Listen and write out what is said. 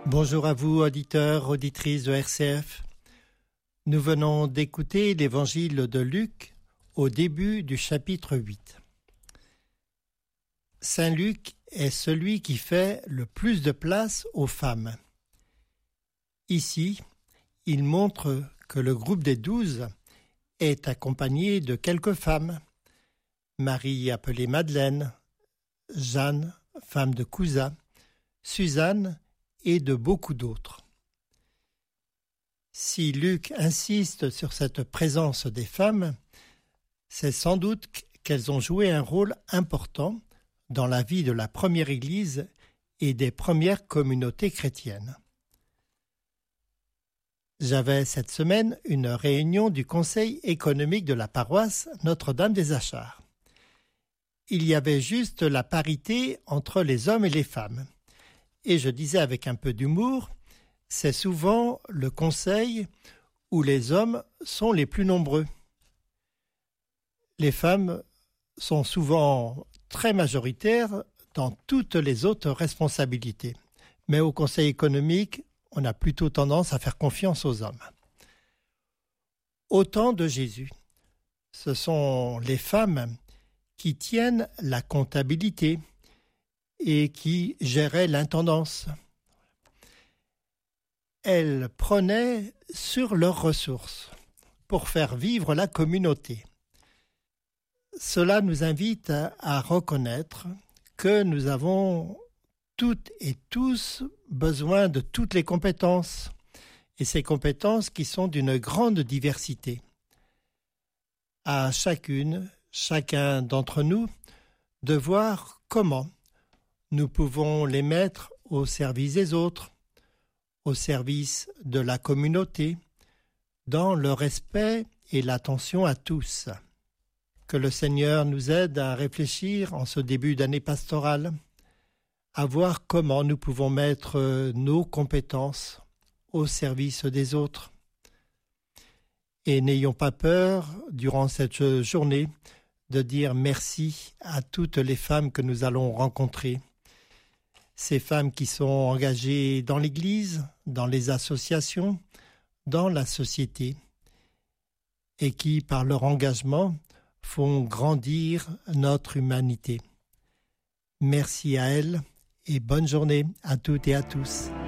Bonjour à vous, auditeurs, auditrices de RCF. Nous venons d'écouter l'évangile de Luc au début du chapitre 8. Saint Luc est celui qui fait le plus de place aux femmes. Ici, il montre que le groupe des 12 est accompagné de quelques femmes. Marie appelée Madeleine, Jeanne, femme de Couza, Suzanne et de beaucoup d'autres. Si Luc insiste sur cette présence des femmes, c'est sans doute qu'elles ont joué un rôle important dans la vie de la première Église et des premières communautés chrétiennes. J'avais cette semaine une réunion du Conseil économique de la paroisse Notre-Dame des Achards. Il y avait juste la parité entre les hommes et les femmes. Et je disais avec un peu d'humour, c'est souvent le conseil où les hommes sont les plus nombreux. Les femmes sont souvent très majoritaires dans toutes les autres responsabilités. Mais au Conseil économique, on a plutôt tendance à faire confiance aux hommes. Au temps de Jésus, ce sont les femmes qui tiennent la comptabilité et qui géraient l'intendance. Elles prenaient sur leurs ressources pour faire vivre la communauté. Cela nous invite à reconnaître que nous avons toutes et tous besoin de toutes les compétences, et ces compétences qui sont d'une grande diversité. À chacun d'entre nous, de voir comment nous pouvons les mettre au service des autres, au service de la communauté, dans le respect et l'attention à tous. Que le Seigneur nous aide à réfléchir en ce début d'année pastorale, à voir comment nous pouvons mettre nos compétences au service des autres. Et n'ayons pas peur, durant cette journée, de dire merci à toutes les femmes que nous allons rencontrer. Ces femmes qui sont engagées dans l'Église, dans les associations, dans la société, et qui, par leur engagement, font grandir notre humanité. Merci à elles et bonne journée à toutes et à tous.